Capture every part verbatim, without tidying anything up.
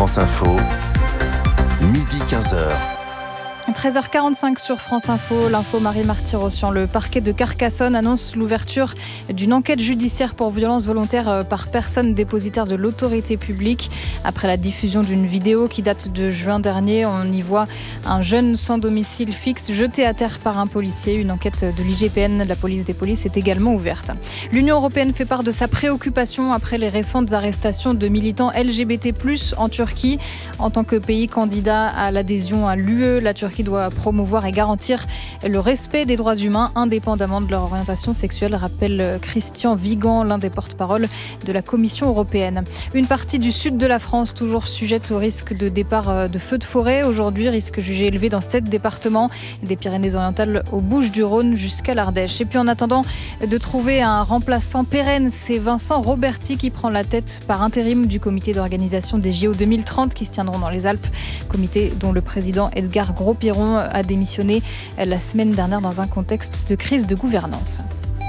France Info, midi quinze heures. treize heures quarante-cinq sur France Info, l'info Marie Marty-Rossian. Le parquet de Carcassonne annonce l'ouverture d'une enquête judiciaire pour violence volontaire par personne dépositaire de l'autorité publique. Après la diffusion d'une vidéo qui date de juin dernier, on y voit un jeune sans domicile fixe jeté à terre par un policier. Une enquête de l'I G P N, la police des polices, est également ouverte. L'Union européenne fait part de sa préoccupation après les récentes arrestations de militants L G B T plus, en Turquie. En tant que pays candidat à l'adhésion à l'U E, la Turquie doit promouvoir et garantir le respect des droits humains indépendamment de leur orientation sexuelle, rappelle Christian Vigan, l'un des porte-parole de la Commission européenne. Une partie du sud de la France toujours sujette au risque de départ de feux de forêt. Aujourd'hui, risque jugé élevé dans sept départements, des Pyrénées-Orientales aux Bouches-du-Rhône jusqu'à l'Ardèche. Et puis en attendant de trouver un remplaçant pérenne, c'est Vincent Roberti qui prend la tête par intérim du comité d'organisation des J O deux mille trente qui se tiendront dans les Alpes. Comité dont le président Edgar Gros-Piron a démissionné la semaine dernière dans un contexte de crise de gouvernance.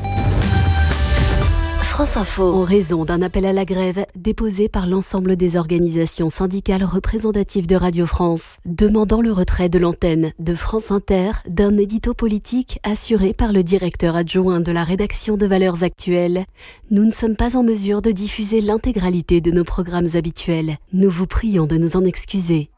France Info. En raison d'un appel à la grève déposé par l'ensemble des organisations syndicales représentatives de Radio France, demandant le retrait de l'antenne de France Inter d'un édito politique assuré par le directeur adjoint de la rédaction de Valeurs Actuelles, nous ne sommes pas en mesure de diffuser l'intégralité de nos programmes habituels. Nous vous prions de nous en excuser.